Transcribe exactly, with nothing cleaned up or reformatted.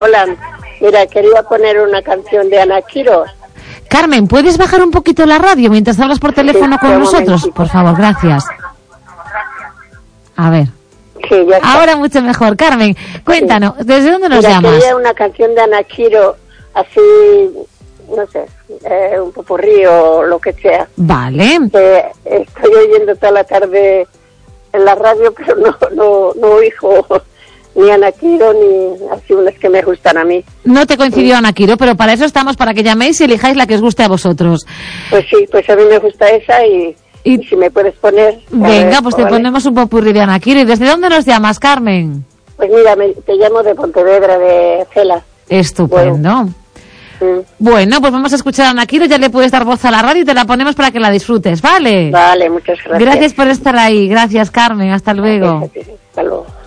Hola, mira, quería poner una canción de Ana Quiro. Carmen, ¿puedes bajar un poquito la radio mientras hablas por teléfono Sí, con nosotros? Por favor, gracias. A ver. Sí, ya está. Ahora mucho mejor. Carmen, cuéntanos, ¿desde dónde nos Mira, llamas? quería una canción de Ana Quiro, así, no sé, eh, un popurrí o lo que sea. Vale. Eh, estoy oyendo toda la tarde en la radio, pero no, no, no oigo ni Ana Quiro ni así unas que me gustan a mí. No te coincidió Ana Quiro, pero para eso estamos, para que llaméis y elijáis la que os guste a vosotros. Pues sí, pues a mí me gusta esa y, Y- y si me puedes poner... a Venga, ver, pues te vale. ponemos un popurrí de Ana Quiro. ¿Y desde dónde nos llamas, Carmen? Pues mira, me, te llamo de Pontevedra, de Cela. Estupendo. Mm. Bueno, pues vamos a escuchar a Ana Quiro, ya le puedes dar voz a la radio y te la ponemos para que la disfrutes, ¿vale? Vale, muchas gracias. Gracias por estar ahí. Gracias, Carmen. Hasta luego. Hasta luego.